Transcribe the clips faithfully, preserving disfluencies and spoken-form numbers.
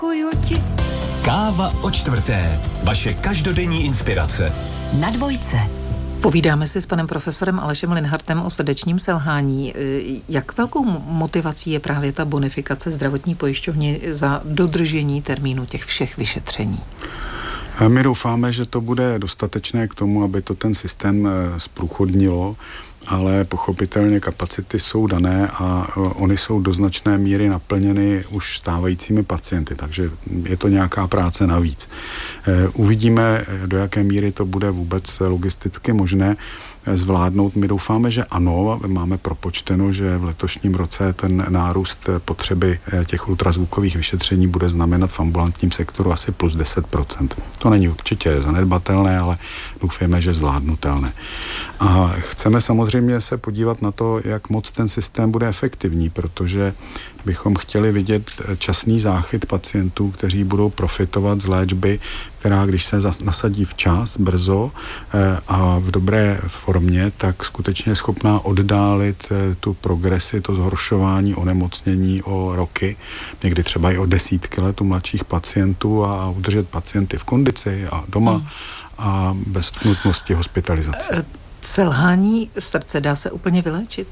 Káva o čtvrté. Vaše každodenní inspirace. Na dvojce. Povídáme si s panem profesorem Alešem Linhartem o srdečním selhání. Jak velkou motivací je právě ta bonifikace zdravotní pojišťovny za dodržení termínu těch všech vyšetření? My doufáme, že to bude dostatečné k tomu, aby to ten systém zprůchodnilo, ale pochopitelně kapacity jsou dané a oni jsou do značné míry naplněny už stávajícími pacienty, takže je to nějaká práce navíc. Uvidíme, do jaké míry to bude vůbec logisticky možné zvládnout. My doufáme, že ano, máme propočteno, že v letošním roce ten nárůst potřeby těch ultrazvukových vyšetření bude znamenat v ambulantním sektoru asi plus deset procent. To není určitě zanedbatelné, ale doufáme, že zvládnutelné. A chceme samozřejmě se podívat na to, jak moc ten systém bude efektivní, protože bychom chtěli vidět časný záchyt pacientů, kteří budou profitovat z léčby, která když se nasadí včas, brzo a v dobré formě, tak skutečně je schopná oddálit tu progresi, to zhoršování onemocnění o roky, někdy třeba i o desítky let u mladších pacientů a udržet pacienty v kondici a doma hmm. a bez nutnosti hospitalizace. Selhání srdce dá se úplně vyléčit?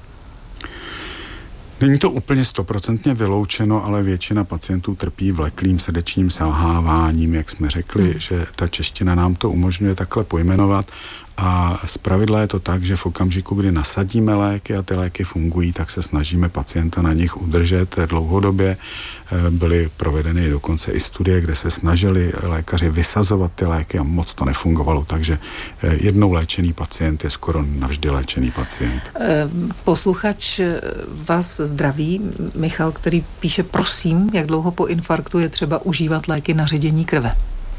Není to úplně stoprocentně vyloučeno, ale většina pacientů trpí vleklým srdečním selháváním, jak jsme řekli, hmm. že ta čeština nám to umožňuje takhle pojmenovat. A zpravidla je to tak, že v okamžiku, kdy nasadíme léky a ty léky fungují, tak se snažíme pacienta na nich udržet dlouhodobě. Byly provedeny dokonce i studie, kde se snažili lékaři vysazovat ty léky a moc to nefungovalo, takže jednou léčený pacient je skoro navždy léčený pacient. Posluchač vás zdraví, Michal, který píše, prosím, jak dlouho po infarktu je třeba užívat léky na ředění krve?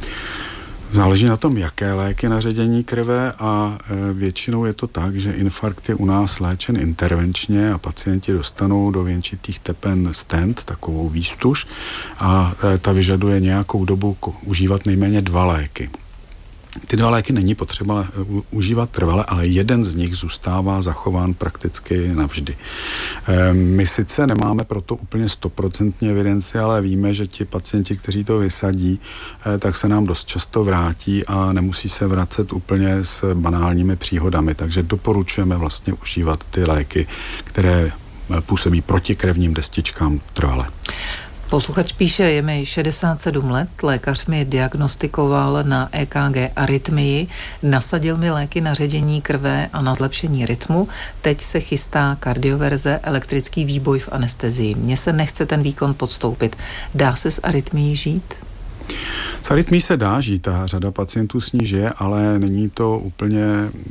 Záleží na tom, jaké léky na ředění krve a e, většinou je to tak, že infarkt je u nás léčen intervenčně a pacienti dostanou do věnčitých tepen stent, takovou výstuž a e, ta vyžaduje nějakou dobu ko- užívat nejméně dva léky. Ty dva léky není potřeba u, užívat trvale, ale jeden z nich zůstává zachován prakticky navždy. E, my sice nemáme proto úplně stoprocentní evidenci, ale víme, že ti pacienti, kteří to vysadí, e, tak se nám dost často vrátí a nemusí se vracet úplně s banálními příhodami, takže doporučujeme vlastně užívat ty léky, které působí proti krevním destičkám trvale. Posluchač píše, je mi šedesát sedm let, lékař mi diagnostikoval na E K G arytmii, nasadil mi léky na ředění krve a na zlepšení rytmu, teď se chystá kardioverze, elektrický výboj v anestezii. Mně se nechce ten výkon podstoupit. Dá se s arytmií žít? S arytmií se dá žít a řada pacientů s ní žije, ale není to úplně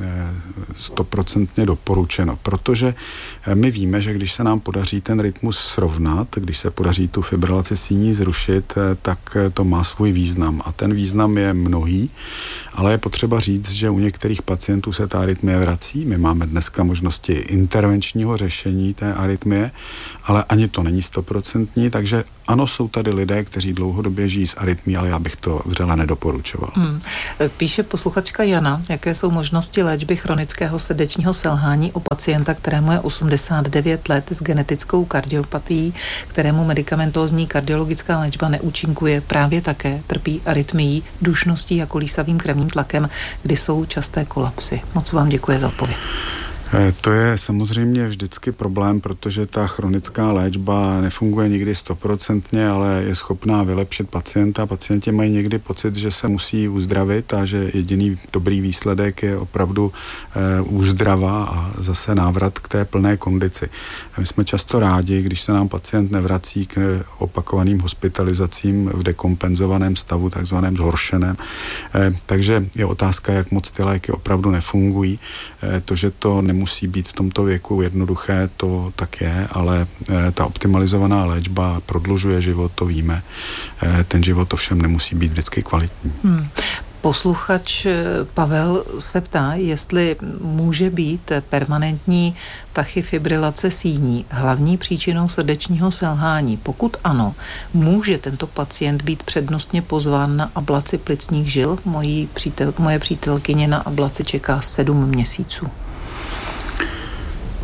stoprocentně doporučeno, protože my víme, že když se nám podaří ten rytmus srovnat, když se podaří tu fibrilaci síní zrušit, tak to má svůj význam a ten význam je mnohý, ale je potřeba říct, že u některých pacientů se ta arytmie vrací. My máme dneska možnosti intervenčního řešení té arytmie, ale ani to není stoprocentní, takže ano, jsou tady lidé, kteří dlouhodobě žijí s arytmií, ale já bych to vřele nedoporučoval. Hmm. Píše posluchačka Jana, jaké jsou možnosti léčby chronického srdečního selhání u pacienta, kterému je osmdesát devět let s genetickou kardiopatií, kterému medikamentózní kardiologická léčba neúčinkuje, právě také trpí arytmií, dušností a kolísavým krevním tlakem, kdy jsou časté kolapsy. Moc vám děkuji za odpověď. To je samozřejmě vždycky problém, protože ta chronická léčba nefunguje nikdy stoprocentně, ale je schopná vylepšit pacienta. Pacienti mají někdy pocit, že se musí uzdravit a že jediný dobrý výsledek je opravdu e, úzdrava a zase návrat k té plné kondici. My jsme často rádi, když se nám pacient nevrací k opakovaným hospitalizacím v dekompenzovaném stavu, takzvaném zhoršeném. E, takže je otázka, jak moc ty léky opravdu nefungují. E, to, že to nemusí musí být v tomto věku jednoduché, to tak je, ale e, ta optimalizovaná léčba prodlužuje život, to víme. E, ten život ovšem nemusí být vždycky kvalitní. Hmm. Posluchač Pavel se ptá, jestli může být permanentní tachyfibrilace síní hlavní příčinou srdečního selhání. Pokud ano, může tento pacient být přednostně pozván na ablaci plicních žil? Mojí přítel, moje přítelkyně na ablaci čeká sedm měsíců.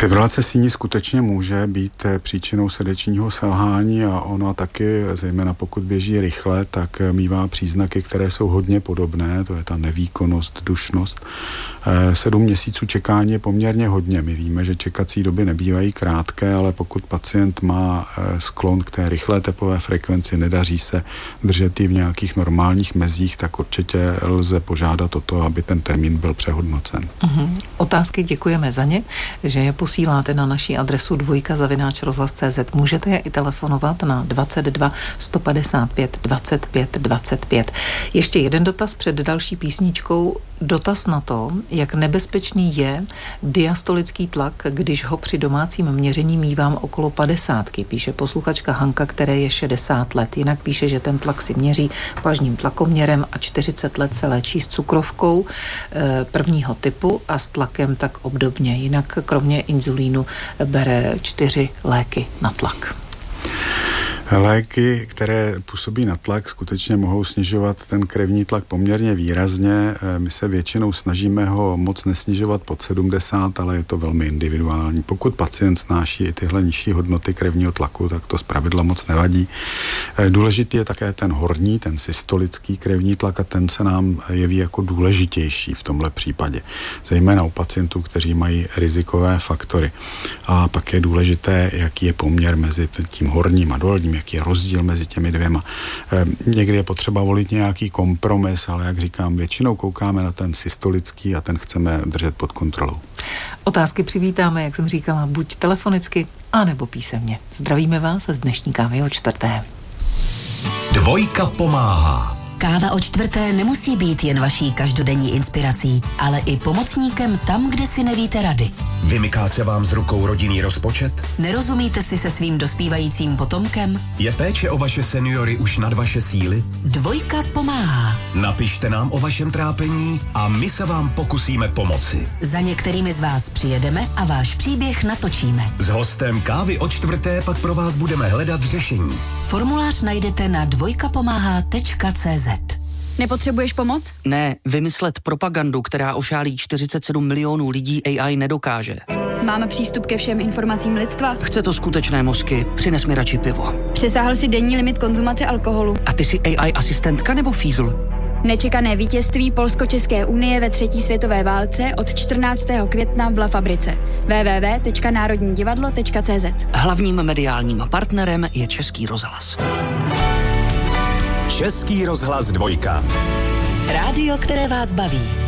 Fibrilace síní skutečně může být příčinou srdečního selhání a ona taky, zejména pokud běží rychle, tak mívá příznaky, které jsou hodně podobné, to je ta nevýkonnost, dušnost. Sedm měsíců čekání je poměrně hodně. My víme, že čekací doby nebývají krátké, ale pokud pacient má sklon k té rychlé tepové frekvenci, nedaří se držet ji v nějakých normálních mezích, tak určitě lze požádat o to, aby ten termín byl přehodnocen. Uhum. Otázky děkujeme za ně, že je posíláte na naši adresu dvojka zavináč rozhlas tečka cé zet. Můžete je i telefonovat na dvacet dva sto padesát pět dvacet pět dvacet pět. Ještě jeden dotaz před další písničkou. Dotaz na to, jak nebezpečný je diastolický tlak, když ho při domácím měření mívám okolo padesátky, píše posluchačka Hanka, které je šedesát let. Jinak píše, že ten tlak si měří pažním tlakoměrem a čtyřicet let se léčí s cukrovkou e, prvního typu a s tlakem tak obdobně. Jinak kromě inzulínu bere čtyři léky na tlak. Léky, které působí na tlak, skutečně mohou snižovat ten krevní tlak poměrně výrazně. My se většinou snažíme ho moc nesnižovat pod sedmdesát, ale je to velmi individuální. Pokud pacient snáší i tyhle nižší hodnoty krevního tlaku, tak to zpravidla moc nevadí. Důležitý je také ten horní, ten systolický krevní tlak a ten se nám jeví jako důležitější v tomhle případě. Zejména u pacientů, kteří mají rizikové faktory. A pak je důležité, jaký je poměr mezi tím horním a dolním, jaký je rozdíl mezi těmi dvěma. E, někdy je potřeba volit nějaký kompromis, ale jak říkám, většinou koukáme na ten systolický a ten chceme držet pod kontrolou. Otázky přivítáme, jak jsem říkala, buď telefonicky, anebo písemně. Zdravíme vás z dnešní kávy o čtvrté. Dvojka pomáhá. Káva o čtvrté nemusí být jen vaší každodenní inspirací, ale i pomocníkem tam, kde si nevíte rady. Vymyká se vám z rukou rodinný rozpočet? Nerozumíte si se svým dospívajícím potomkem? Je péče o vaše seniory už nad vaše síly? Dvojka pomáhá. Napište nám o vašem trápení a my se vám pokusíme pomoci. Za některými z vás přijedeme a váš příběh natočíme. S hostem Kávy o čtvrté pak pro vás budeme hledat řešení. Formulář najdete na dvojka pomáhá tečka cé zet. Nepotřebuješ pomoc? Ne, vymyslet propagandu, která ošálí čtyřicet sedm milionů lidí, á í nedokáže. Máme přístup ke všem informacím lidstva? Chce to skutečné mozky, přines mi radši pivo. Přesáhl si denní limit konzumace alkoholu. A ty jsi á í asistentka nebo fízl? Nečekané vítězství Polsko-České unie ve třetí světové válce od čtrnáctého května v La Fabrice. w w w tečka národní divadlo tečka cé zet. Hlavním mediálním partnerem je Český rozhlas. Český rozhlas dvojka. Rádio, které vás baví.